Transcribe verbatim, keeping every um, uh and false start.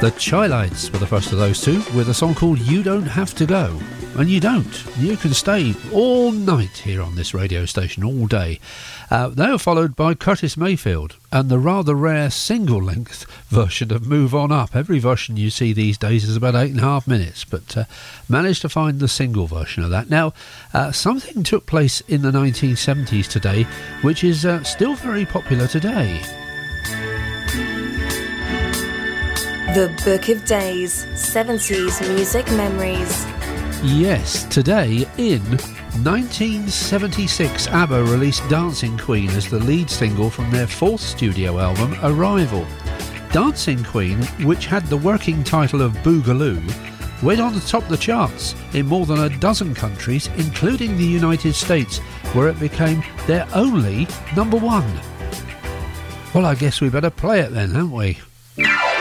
The Chi-Lites were the first of those two, with a song called You Don't Have to Go. And you don't. You can stay all night here on this radio station, all day. Uh, they were followed by Curtis Mayfield and the rather rare single-length version of Move On Up. Every version you see these days is about eight and a half minutes, but uh, managed to find the single version of that. Now, uh, something took place in the nineteen seventies today, which is uh, still very popular today. The Book of Days, seventies Music Memories. Yes, today in nineteen seventy-six, ABBA released Dancing Queen as the lead single from their fourth studio album, Arrival. Dancing Queen, which had the working title of Boogaloo, went on to top the charts in more than a dozen countries, including the United States, where it became their only number one. Well, I guess we better play it then, haven't we?